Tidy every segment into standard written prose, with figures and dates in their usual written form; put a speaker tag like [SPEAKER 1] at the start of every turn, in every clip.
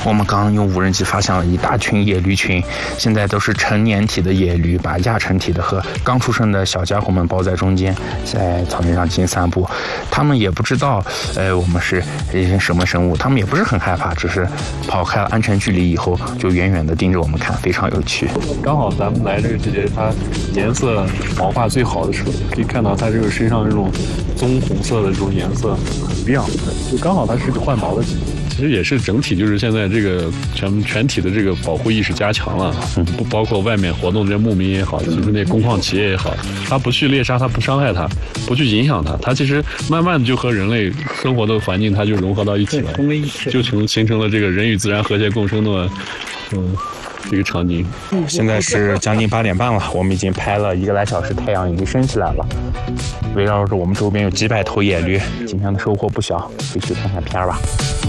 [SPEAKER 1] 我们刚刚用无人机发现了一大群野驴群，现在都是成年体的野驴，把亚成体的和刚出生的小家伙们包在中间，在草原上进行散步。他们也不知道，我们是什么生物，他们也不是很害怕，只是跑开了安全距离以后，就远远的盯着我们看，非常有趣。
[SPEAKER 2] 刚好咱们来这个季节，它颜色毛发最好的时候，可以看到它这个身上这种棕红色的这种颜色很亮，就刚好它是个换毛的季节。其实也是整体就是现在这个全体的这个保护意识加强了，不包括外面活动这些牧民也好，其实那工矿企业也好，它不去猎杀它，不伤害它，不去影响它，它其实慢慢就和人类生活的环境它就融合到一起了，就形成了这个人与自然和谐共生的这个场景。
[SPEAKER 1] 现在是将近8点半了，我们已经拍了1个来小时，太阳已经升起来了。围绕着我们周边有几百头野驴，今天的收获不小，回去看看片吧。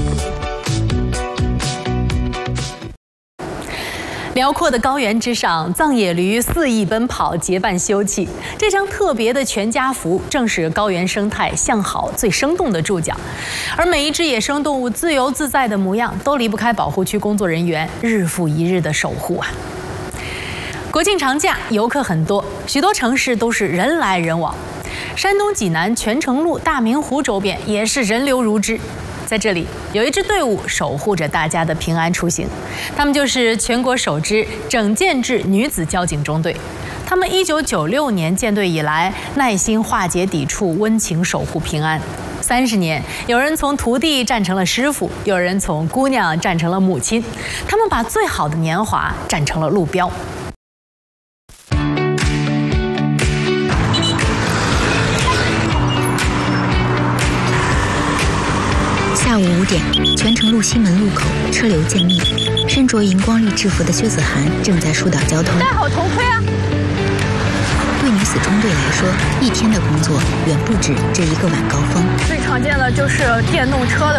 [SPEAKER 3] 辽阔的高原之上，藏野驴肆意奔跑，结伴休憩。这张特别的全家福，正是高原生态向好最生动的注脚。而每一只野生动物自由自在的模样，都离不开保护区工作人员日复一日的守护啊。国庆长假，游客很多，许多城市都是人来人往。山东济南泉城路、大明湖周边也是人流如织。在这里有一支队伍守护着大家的平安出行，他们就是全国首支整建制女子交警中队。他们1996年建队以来，耐心化解抵触，温情守护平安。30年，有人从徒弟战成了师傅，有人从姑娘战成了母亲，他们把最好的年华战成了路标。
[SPEAKER 4] 下午5点，泉城路西门路口车流渐密，身着荧光绿制服的薛子涵正在疏导交通。
[SPEAKER 3] 戴好头盔啊！
[SPEAKER 4] 对女子中队来说，一天的工作远不止这一个晚高峰。
[SPEAKER 3] 最常见的就是电动车的